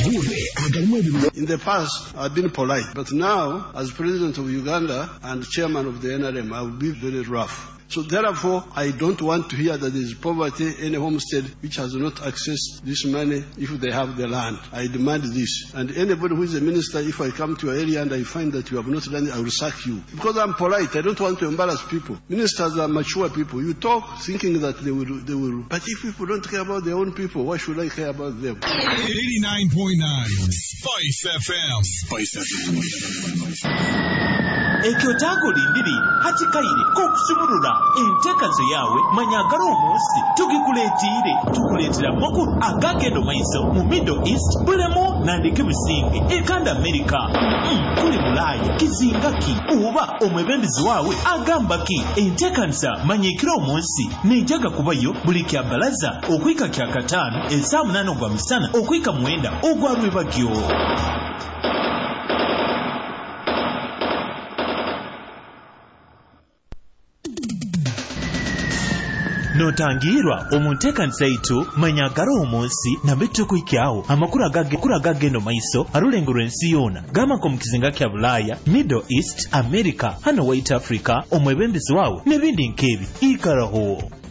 In the past, I've been polite, but now, as President of Uganda and Chairman of the NRM, I will be very rough. So therefore, I don't want to hear that there is poverty in a homestead which has not accessed this money if they have the land. I demand this. And anybody who is a minister, if I come to your area and I find that you have not done it, I will sack you. Because I'm polite, I don't want to embarrass people. Ministers are mature people. You talk thinking that they will. But if people don't care about their own people, why should I care about them? 89.9 Spice FM. Spice FM. Ekyo takulindiri hakikaire k'okusumulula enteekazo yawe manyagala omunsi tugikuleetiire tukuleetera amakulu agagenda maiso mu Middle East bulemu nandike businge ekanda America kuli Bulaaya kizinga ki oba omwebembezi waawe agamba ki enteekanisa manyikira omunsi nejaga kubayo buli kya balaza okuyika kya kataano essa 8 ogwa misana okuyika 9 ogwa Lwebagyo. Notangirwa omuntekanisa yitu manyagala omunsi nabetu kuikyawo amakuru agagendo maiso arulengero ensi yona gamako mu kizinga kya Bulaaya, Middle East, America, hano White Africa, omwebembezi wawe nebindi nkebi ikaraho.